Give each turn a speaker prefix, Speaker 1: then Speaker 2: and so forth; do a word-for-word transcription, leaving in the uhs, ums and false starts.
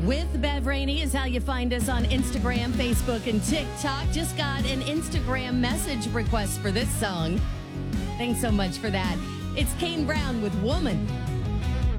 Speaker 1: With Bev Rainey is how you find us on Instagram, Facebook, and TikTok. Just got an Instagram message request for this song. Thanks so much for that. It's Kane Brown with Woman.